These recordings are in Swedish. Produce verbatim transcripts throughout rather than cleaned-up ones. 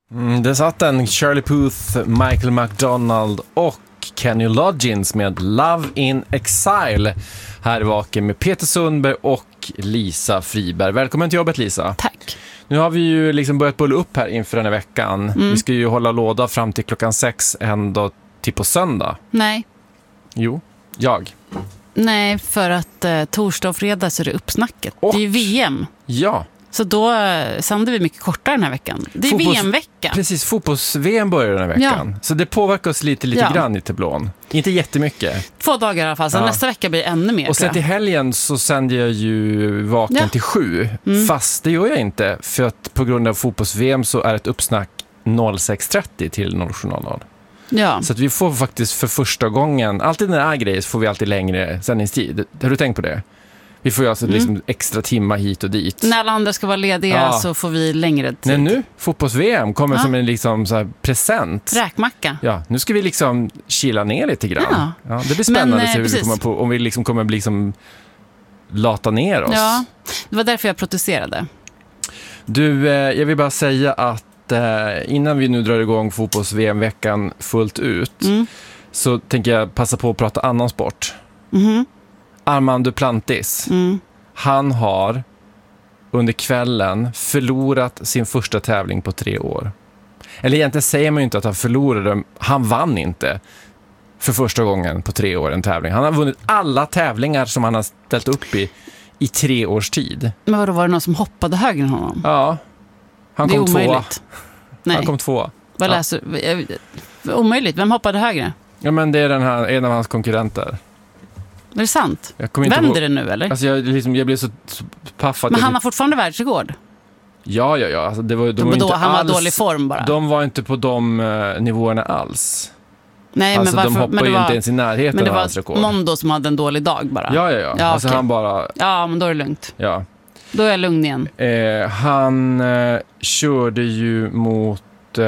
Mm, det satt en Shirley Puth, Michael McDonald och Kenny Loggins med Love in Exile. Här vaken med Peter Sundberg och Lisa Friberg. Välkommen till jobbet, Lisa. Tack. Nu har vi ju liksom börjat bulla upp här inför den här veckan. Mm. Vi ska ju hålla låda fram till klockan sex ändå till på söndag. Nej. Jo, jag. Nej, för att eh, torsdag och fredag så är det uppsnacket. Och, det är ju V M. Ja. Så då eh, sänder vi mycket kortare den här veckan. Det är Fotbolls- V M-vecka. Precis, fotbolls-V M börjar den här veckan. Ja. Så det påverkar oss lite, lite ja. grann i tablån. Inte jättemycket. Två dagar i alla fall, så ja. nästa vecka blir ännu mer. Och sen till helgen så sänder jag ju vaken ja. till sju. Mm. Fast det gör jag inte. För att på grund av fotbolls-V M så är ett uppsnack sex trettio till noll sju noll noll. Ja. Så att vi får faktiskt för första gången, alltid när det är grejer så får vi alltid längre sändningstid. Har du tänkt på det? Vi får ju alltså mm. liksom extra timmar hit och dit. När alla andra ska vara lediga ja. så får vi längre tid. Nej, nu, fotbolls-V M kommer ja. som en liksom så här present. Räkmacka. Ja, nu ska vi liksom kila ner lite grann. Ja. Ja, det blir spännande Men, att se hur vi kommer på, om vi liksom kommer bli liksom lata ner oss. Ja, det var därför jag protesterade. Du, eh, jag vill bara säga att eh, innan vi nu drar igång fotbolls-V M-veckan fullt ut mm. så tänker jag passa på att prata annan sport. Mhm. Armand Duplantis, mm. han har under kvällen förlorat sin första tävling på tre år. Eller egentligen säger man ju inte att han förlorade, han vann inte för första gången på tre år en tävling. Han har vunnit alla tävlingar som han har ställt upp i i tre års tid. Men vadå, var det någon som hoppade högre än honom? Ja, han det är kom tvåa. Nej. Han kom tvåa. Vad ja. läser du? Omöjligt, vem hoppade högre? Ja, men det är den här, en av hans konkurrenter. Är det sant? Vänder på... det nu, eller? Alltså jag, liksom, jag blev så paff att Men han jag... har fortfarande världsrekord? Ja, ja, ja. Alltså det var, de de var då, inte han alls, var dålig form bara? De var inte på de uh, nivåerna alls. Nej, alltså, men varför? De hoppar men det ju var, inte ens i närheten men det av hans rekord. var Mondo som hade en dålig dag bara? Ja, ja, ja. ja alltså okay. han bara... Ja, men då är det lugnt. Ja. Då är jag lugn igen. Eh, han eh, körde ju mot... Eh,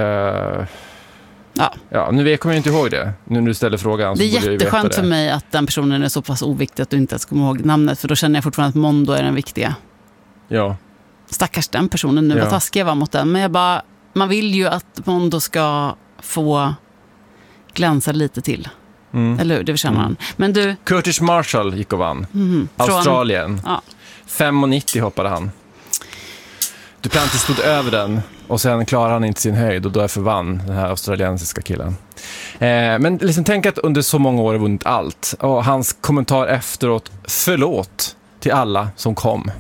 Ja. ja, nu kommer jag inte ihåg det. Nu när du ställer frågan så det är jätteskönt för mig att den personen är så pass oviktig att du inte ens kommer ihåg namnet. För då känner jag fortfarande att Mondo är den viktiga. Ja. Stackars den personen nu, ja. Vad taskig jag var mot den. Men jag bara, man vill ju att Mondo ska få glänsa lite till. Mm. Eller hur? Det förtjänar mm. han. Men du... Curtis Marshall gick och vann. Mm. Australien. Ja. fem nittio hoppade han. Duplantis stod över den och sen klarar han inte sin höjd och då är förvann den här australiensiska killen. Eh, men liksom tänk att under så många år har vunnit allt. Och hans kommentar efteråt, förlåt till alla som kom.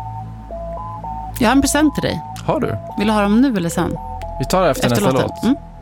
Jag har en present till dig. Har du? Vill du ha dem nu eller sen? Vi tar det efter, efter nästa låt. Mm.